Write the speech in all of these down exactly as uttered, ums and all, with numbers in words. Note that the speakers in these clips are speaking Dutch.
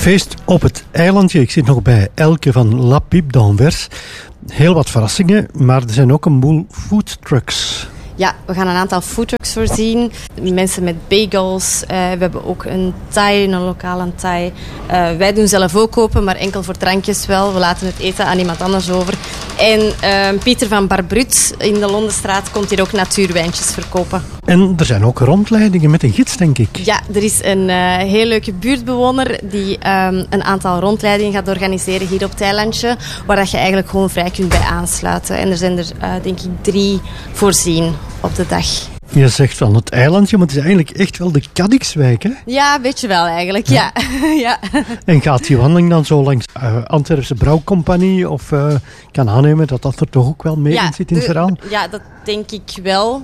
Feest op het eilandje. Ik zit nog bij Elke van La Pipe d'Anvers. Heel wat verrassingen, maar er zijn ook een boel foodtrucks. Ja, we gaan een aantal foodtrucks voorzien. Mensen met bagels. Uh, we hebben ook een thai, een lokale thai. Uh, wij doen zelf ook open, maar enkel voor drankjes wel. We laten het eten aan iemand anders over. En uh, Pieter van Barbrut in de Londenstraat komt hier ook natuurwijntjes verkopen. En er zijn ook rondleidingen met een gids, denk ik. Ja, er is een uh, heel leuke buurtbewoner die um, een aantal rondleidingen gaat organiseren hier op het eilandje, waar dat je eigenlijk gewoon vrij kunt bij aansluiten. En er zijn er, uh, denk ik, drie voorzien op de dag. Je zegt van het eilandje, maar het is eigenlijk echt wel de Cadixwijk, hè? Ja, een beetje wel eigenlijk, ja. ja. ja. En gaat die wandeling dan zo langs uh, Antwerpse Brouwcompagnie? Of uh, ik kan aannemen dat dat er toch ook wel mee ja, in zit in het verhaal? Ja, dat denk ik wel.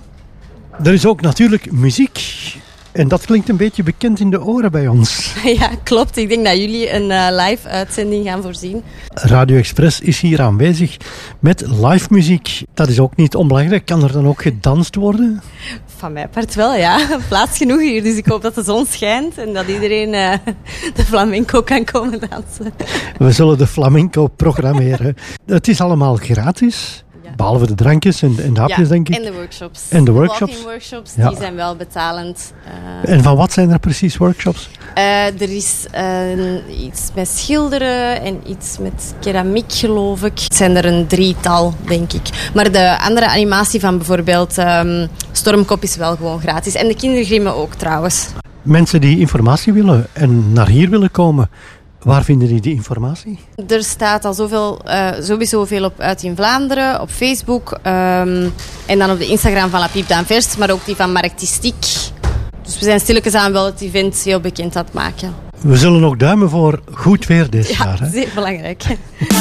Er is ook natuurlijk muziek. En dat klinkt een beetje bekend in de oren bij ons. Ja, klopt. Ik denk dat jullie een uh, live uitzending gaan voorzien. Radio Express is hier aanwezig met live muziek. Dat is ook niet onbelangrijk. Kan er dan ook gedanst worden? Van mijn part wel, ja. Plaats genoeg hier. Dus ik hoop dat de zon schijnt en dat iedereen uh, de flamenco kan komen dansen. We zullen de flamenco programmeren. Het is allemaal gratis. Behalve de drankjes en, en de hapjes, ja, denk ik. en de workshops. En de workshops. De walking workshops, ja. Die zijn wel betalend. Uh, en van wat zijn er precies workshops? Uh, er is uh, iets met schilderen en iets met keramiek, geloof ik. Het zijn er een drietal, denk ik. Maar de andere animatie van bijvoorbeeld um, Stormkop is wel gewoon gratis. En de kindergrimmen ook, trouwens. Mensen die informatie willen en naar hier willen komen, waar vinden die die informatie? Er staat al zoveel, uh, sowieso veel op Uit in Vlaanderen, op Facebook. Um, en dan op de Instagram van La Pipe d'Anvers, maar ook die van Marktistiek. Dus we zijn stilletjes aan wel het event heel bekend aan het maken. We zullen nog duimen voor goed weer dit ja, jaar. Ja, zeer belangrijk.